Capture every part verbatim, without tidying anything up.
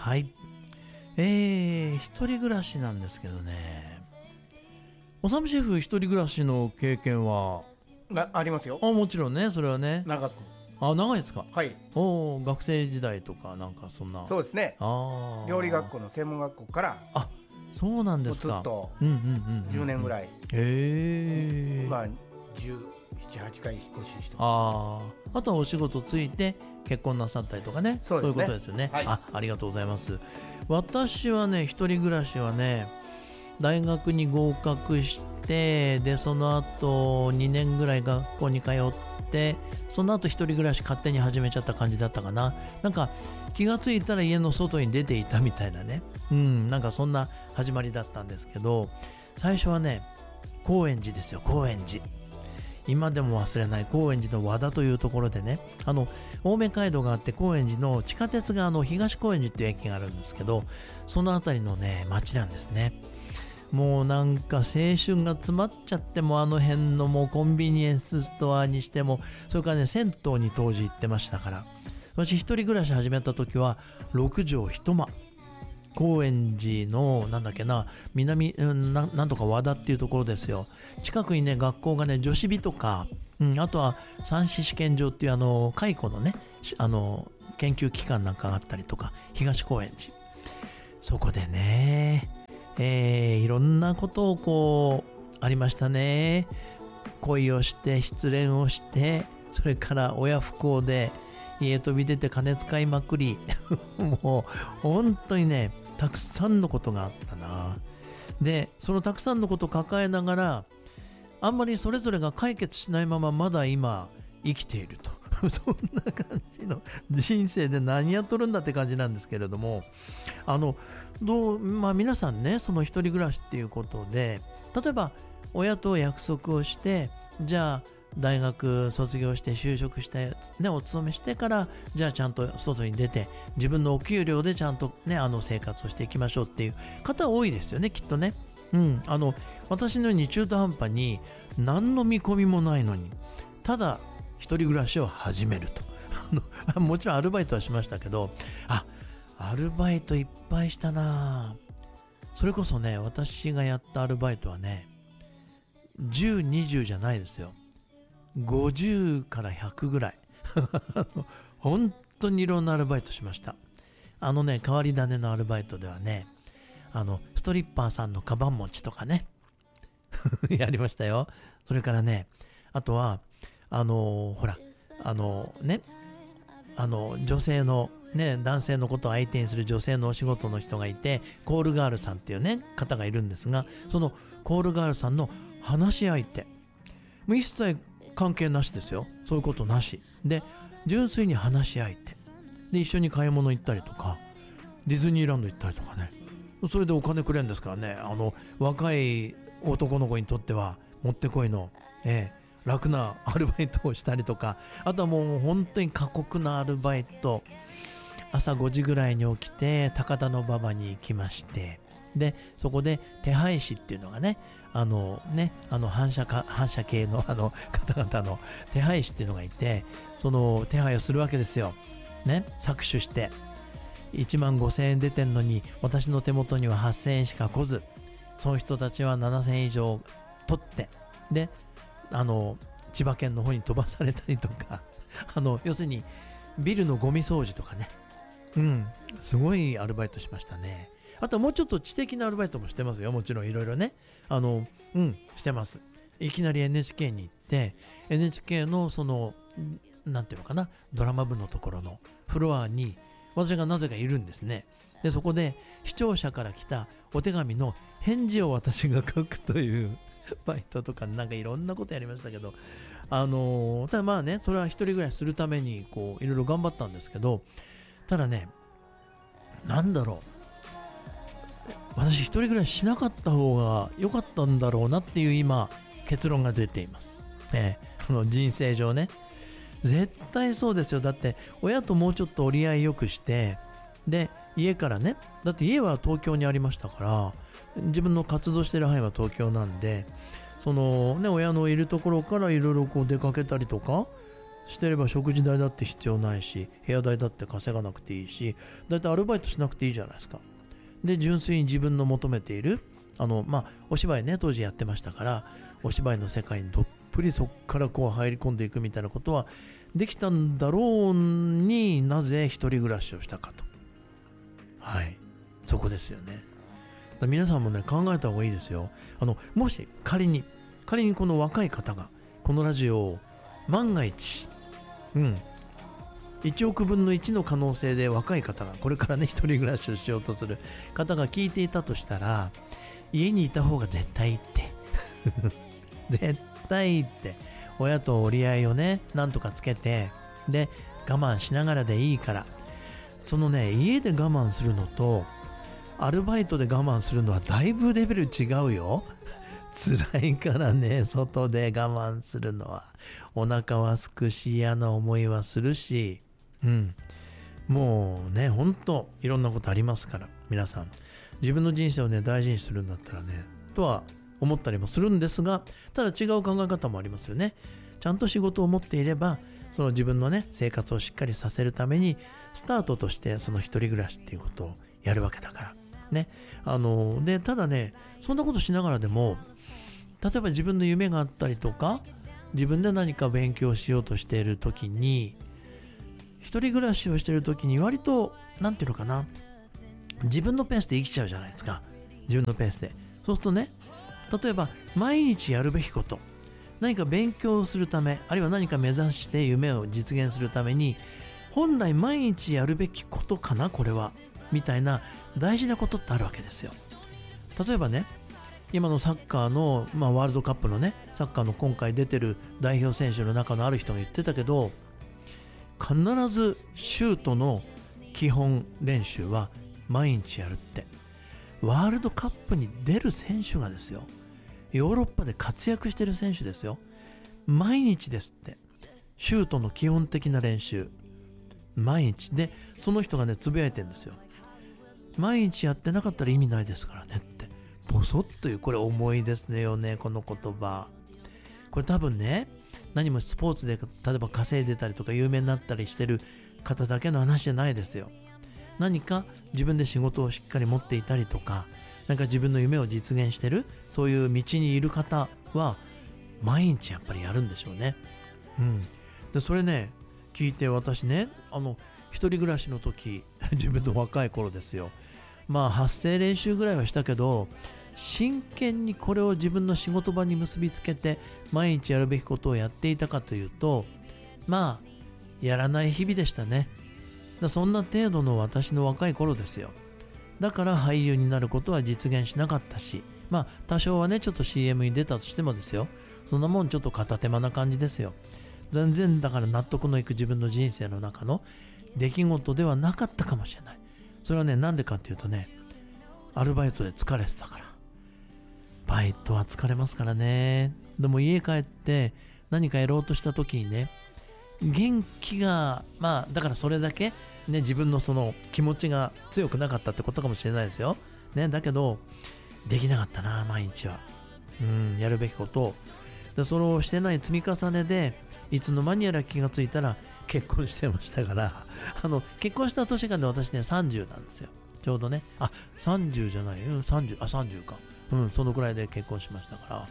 はい。えー、一人暮らしなんですけどね。おさむシェフ、一人暮らしの経験はなありますよ。 あ、もちろんね、それはね。 長く。 あ、長いですか。 はい。 おー、学生時代とかなんかそんな。 そうですね。 あ料理学校の専門学校からあ、そうなんですか。 ずっとうんうんうんうん、 じゅうねんぐらい、 へえ。 まあじゅうなな、はちかい引っ越ししてます。 ああ、あとはお仕事ついて結婚なさったりとかね。 そうですね。 そういうことですよね。 はい、 あ、ありがとうございます。私はね、一人暮らしはね、大学に合格して、でその後にねんぐらい学校に通って、その後一人暮らし勝手に始めちゃった感じだったかな。なんか気がついたら家の外に出ていたみたいなね。うん、なんかそんな始まりだったんですけど、最初はね、高円寺ですよ、高円寺。今でも忘れない高円寺の和田というところでね、あの青梅街道があって、高円寺の地下鉄があの東高円寺っていう駅があるんですけど、その辺りのね街なんですね。もうなんか青春が詰まっちゃって、もあの辺のもうコンビニエンスストアにしても、それからね銭湯に当時行ってましたから、私一人暮らし始めた時はろくじょう一間、高円寺のなんだっけな、南、うん、な, なんとか和田っていうところですよ。近くにね学校がね、女子美とか、うん、あとは三子試験場っていうあの蚕のね、あの研究機関なんかがあったりとか、東高円寺、そこでね、えー、いろんなことをこうありましたね。恋をして失恋をして、それから親不孝で家飛び出て金使いまくりもう本当にね、たくさんのことがあったな。でそのたくさんのことを抱えながら、あんまりそれぞれが解決しないまままだ今生きているとそんな感じの人生で何やっとるんだって感じなんですけれども、あのどう、まあ、皆さんね、その一人暮らしっていうことで、例えば親と約束をして、じゃあ大学卒業して就職して、ね、お勤めしてから、じゃあちゃんと外に出て自分のお給料でちゃんと、ね、あの生活をしていきましょうっていう方多いですよね、きっとね。うん、あの私のように中途半端に何の見込みもないのに、ただ一人暮らしを始めるとあのもちろんアルバイトはしましたけど、あ、アルバイトいっぱいしたな。それこそね、私がやったアルバイトはね、じゅう、にじゅうじゃないですよ、ごじゅうからひゃくぐらい本当にいろんなアルバイトしました。あのね、変わり種のアルバイトではね、あのストリッパーさんのカバン持ちとかねやりましたよ。それからね、あとはあのほらあのねあの女性のね、男性のことを相手にする女性のお仕事の人がいて、コールガールさんっていうね方がいるんですが、そのコールガールさんの話し相手、もう一切関係なしですよ、そういうことなしで、純粋に話し相手で、一緒に買い物行ったりとか、ディズニーランド行ったりとかね、それでお金くれるんですからね。あの若い男の子にとってはもってこいの、えー、楽なアルバイトをしたりとか、あとはもう本当に過酷なアルバイト、朝ごじぐらいに起きて高田馬場に行きまして、でそこで手配師っていうのがね、あのねあの反射か反射系のあの方々の手配師っていうのがいて、その手配をするわけですよね。搾取していちまんごせんえん出てんのに、私の手元にははっせんえんしか来ず、その人たちはななせんえん以上取って、であの千葉県の方に飛ばされたりとかあの要するにビルのゴミ掃除とかね、うん、すごいアルバイトしましたね。あとはもうちょっと知的なアルバイトもしてますよ、もちろんいろいろね、あのうんしてます。いきなり エヌエイチケー に行って、 エヌエイチケー のそのなんていうのかな、ドラマ部のところのフロアに私がなぜかいるんですね。でそこで視聴者から来たお手紙の返事を私が書くというバイトとか、なんかいろんなことやりましたけど、あのー、ただまあね、それは一人暮らしするためにこういろいろ頑張ったんですけど、ただね、なんだろう、私一人暮らししなかった方が良かったんだろうなっていう今結論が出ています、ね、この人生上ね、絶対そうですよ。だって親ともうちょっと折り合いよくして、で家からね、だって家は東京にありましたから、自分の活動してる範囲は東京なんで、そのね親のいるところからいろいろこう出かけたりとか、 してれば食事代だって必要ないし、部屋代だって稼がなくていいし、だいたいアルバイトしなくていいじゃないですか。で、純粋に自分の求めている、あの、まあ、お芝居ね、当時やってましたから、お芝居の世界にどっぷりそこからこう入り込んでいくみたいなことはできたんだろうに、なぜ一人暮らしをしたかと。はい。そこですよね。だ皆さんもね、考えた方がいいですよ。あの、もし仮に、仮にこの若い方が、このラジオを万が一、うん、いちおくぶんのいちの可能性で若い方が、これからね、一人暮らしをしようとする方が聞いていたとしたら、家にいた方が絶対いいって。絶対いいって。親と折り合いをね、なんとかつけて、で、我慢しながらでいいから。そのね、家で我慢するのと、アルバイトで我慢するのはだいぶレベル違うよ。辛いからね、外で我慢するのは。お腹はすくし、嫌な思いはするし、うん。もうね、ほんといろんなことありますから、皆さん。自分の人生をね、大事にするんだったらね、とは思ったりもするんですが、ただ違う考え方もありますよね。ちゃんと仕事を持っていれば、その自分のね、生活をしっかりさせるために、スタートとしてその一人暮らしっていうことをやるわけだから。ね。あの、で、ただね、そんなことしながらでも、例えば自分の夢があったりとか、自分で何か勉強しようとしているときに、一人暮らしをしているときに割と、なんていうのかな、自分のペースで生きちゃうじゃないですか。自分のペースで。そうするとね、例えば毎日やるべきこと、何か勉強するため、あるいは何か目指して夢を実現するために、本来毎日やるべきことかな、これは。みたいな大事なことってあるわけですよ。例えばね、今のサッカーの、まあ、ワールドカップのね、サッカーの今回出てる代表選手の中のある人が言ってたけど、必ずシュートの基本練習は毎日やるって。ワールドカップに出る選手がですよ、ヨーロッパで活躍してる選手ですよ、毎日ですって。シュートの基本的な練習、毎日で、その人がね、つぶやいてるんですよ。毎日やってなかったら意味ないですからねって。ボソッという、これ重いですねよね、この言葉。これ多分ね、何もスポーツで例えば稼いでたりとか有名になったりしてる方だけの話じゃないですよ。何か自分で仕事をしっかり持っていたりとか、なんか自分の夢を実現してる、そういう道にいる方は毎日やっぱりやるんでしょうね。うん。で、それね、聞いて私ね、あの一人暮らしの時、自分の若い頃ですよ。まあ発声練習ぐらいはしたけど、真剣にこれを自分の仕事場に結びつけて毎日やるべきことをやっていたかというと、まあやらない日々でしたね。だそんな程度の私の若い頃ですよ。だから俳優になることは実現しなかったし、まあ多少はね、ちょっと シーエム に出たとしてもですよ、そんなもんちょっと片手間な感じですよ。全然だから納得のいく自分の人生の中の出来事ではなかったかもしれない。それはね、なんでかっていうとね、アルバイトで疲れてたから。バイトは疲れますからね。でも家帰って何かやろうとした時にね、元気が、まあだからそれだけね、自分のその気持ちが強くなかったってことかもしれないですよ。ね、だけどできなかったな、毎日は。うん、やるべきことを。で、それをしてない積み重ねで、いつの間にやら気がついたら結婚してましたから、あの結婚した年がね、私ねさんじゅうなんですよ。ちょうどね、あ、さんじゅうじゃない、うん、さんじゅう、あ、さんじゅうか。うん、そのくらいで結婚しましたから。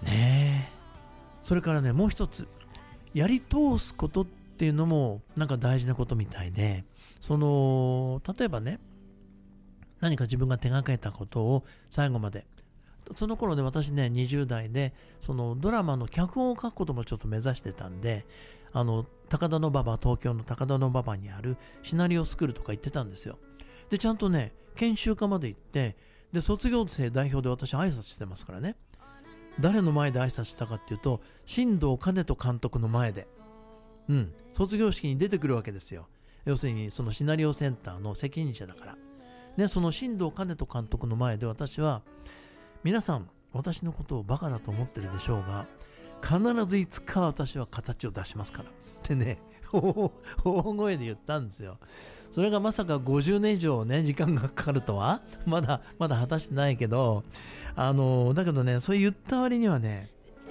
ねえ。それからね、もう一つ、やり通すことっていうのもなんか大事なことみたいで、その、例えばね、何か自分が手がけたことを最後まで、その頃で私ね、にじゅう代で、そのドラマの脚本を書くこともちょっと目指してたんで、あの、高田馬場、東京の高田馬場にあるシナリオスクールとか行ってたんですよ。で、ちゃんとね、研修科まで行って、で、卒業生代表で私挨拶してますからね。誰の前で挨拶したかっていうと、新藤兼人監督の前で、うん、卒業式に出てくるわけですよ。要するに、そのシナリオセンターの責任者だから。で、その新藤兼人監督の前で私は、皆さん、私のことをバカだと思ってるでしょうが、必ずいつか私は形を出しますから。ってね、大声で言ったんですよ。それがまさかごじゅうねん以上ね、時間がかかるとは、まだ、まだ果たしてないけど、あの、だけどね、そう言った割にはね、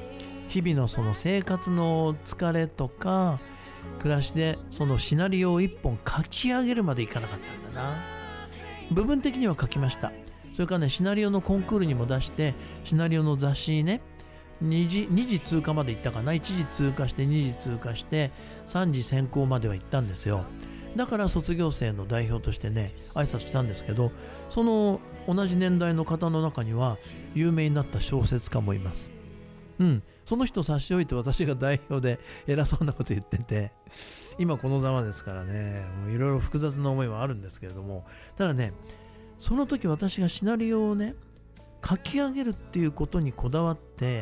日々のその生活の疲れとか暮らしでそのシナリオを一本書き上げるまでいかなかったんだな。部分的には書きました。それからね、シナリオのコンクールにも出して、シナリオの雑誌にね、2次、二次通過まで行ったかな。いち次通過してに次通過してさん次選考までは行ったんですよ。だから卒業生の代表としてね、挨拶したんですけど、その同じ年代の方の中には有名になった小説家もいます。うん、その人差し置いて私が代表で偉そうなこと言ってて、今このざまですからね、いろいろ複雑な思いはあるんですけれども、ただね、その時私がシナリオをね、書き上げるっていうことにこだわって、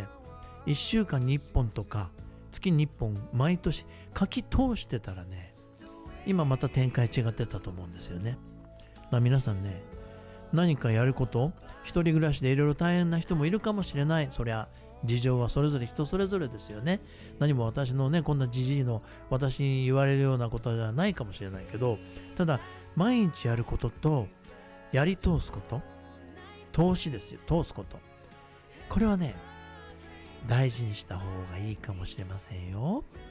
いっしゅうかんにいっぽんとか月にいっぽん毎年書き通してたらね、今また展開違ってたと思うんですよね。まあ、皆さんね、何かやること、一人暮らしでいろいろ大変な人もいるかもしれない。そりゃ事情はそれぞれ人それぞれですよね。何も私のね、こんなじじいの私に言われるようなことじゃないかもしれないけど、ただ毎日やることとやり通すこと、投資ですよ、通すこと、これはね、大事にした方がいいかもしれませんよ。